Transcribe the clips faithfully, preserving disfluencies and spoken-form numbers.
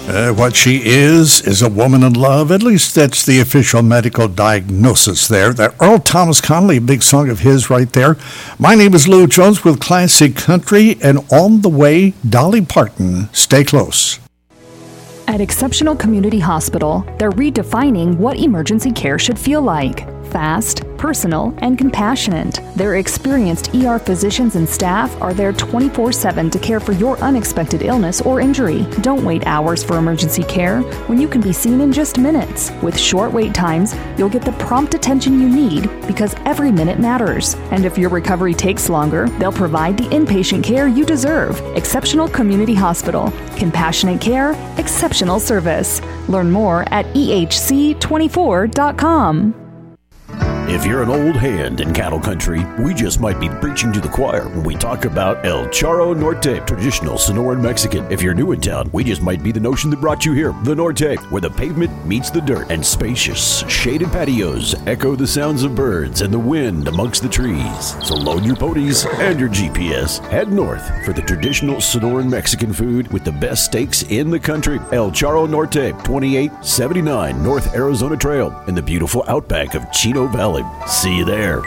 Uh, what she is, is a woman in love. At least that's the official medical diagnosis there. That Earl Thomas Connolly, a big song of his right there. My name is Lou Jones with Classic Country, and on the way, Dolly Parton. Stay close. At Exceptional Community Hospital, they're redefining what emergency care should feel like. Fast, personal, and compassionate. Their experienced E R physicians and staff are there twenty-four seven to care for your unexpected illness or injury. Don't wait hours for emergency care when you can be seen in just minutes. With short wait times, you'll get the prompt attention you need because every minute matters. And if your recovery takes longer, they'll provide the inpatient care you deserve. Exceptional Community Hospital. Compassionate care, exceptional service. Learn more at E H C twenty-four dot com. If you're an old hand in cattle country, we just might be preaching to the choir when we talk about El Charro Norte, traditional Sonoran Mexican. If you're new in town, we just might be the notion that brought you here. The Norte, where the pavement meets the dirt, and spacious, shaded patios echo the sounds of birds and the wind amongst the trees. So load your ponies and your G P S. Head north for the traditional Sonoran Mexican food with the best steaks in the country. El Charro Norte, twenty-eight seventy-nine North Arizona Trail in the beautiful outback of Chino Valley. See you there.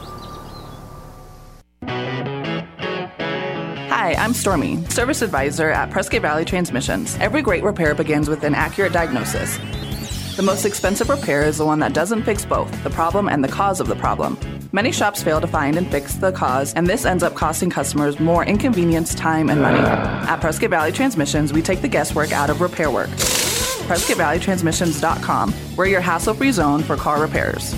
Hi, I'm Stormy, Service Advisor at Prescott Valley Transmissions. Every great repair begins with an accurate diagnosis. The most expensive repair is the one that doesn't fix both the problem and the cause of the problem. Many shops fail to find and fix the cause, and this ends up costing customers more inconvenience, time, and money. At Prescott Valley Transmissions, we take the guesswork out of repair work. Prescott Valley Transmissions dot com. We're your hassle-free zone for car repairs.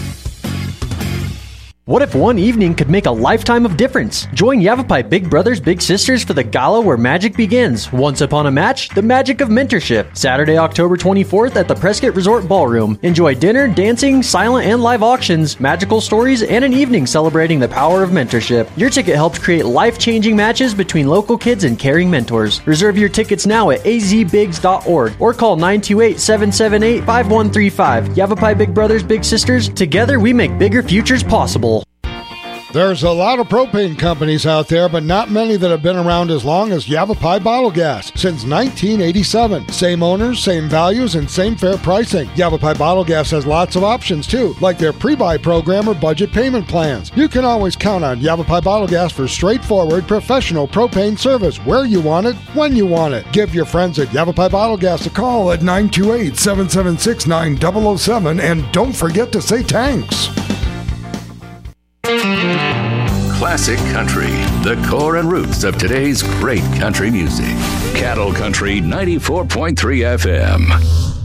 What if one evening could make a lifetime of difference? Join Yavapai Big Brothers Big Sisters for the gala where magic begins. Once upon a match, the magic of mentorship. Saturday, October twenty-fourth at the Prescott Resort Ballroom. Enjoy dinner, dancing, silent and live auctions, magical stories, and an evening celebrating the power of mentorship. Your ticket helps create life-changing matches between local kids and caring mentors. Reserve your tickets now at a z bigs dot org or call nine two eight, seven seven eight, five one three five. Yavapai Big Brothers Big Sisters, together we make bigger futures possible. There's a lot of propane companies out there, but not many that have been around as long as Yavapai Bottle Gas since nineteen eighty-seven. Same owners, same values, and same fair pricing. Yavapai Bottle Gas has lots of options too, like their pre-buy program or budget payment plans. You can always count on Yavapai Bottle Gas for straightforward, professional propane service where you want it, when you want it. Give your friends at Yavapai Bottle Gas a call at nine two eight, seven seven six, nine zero zero seven, and don't forget to say thanks. Classic Country, the core and roots of today's great country music. Cattle Country ninety-four point three F M.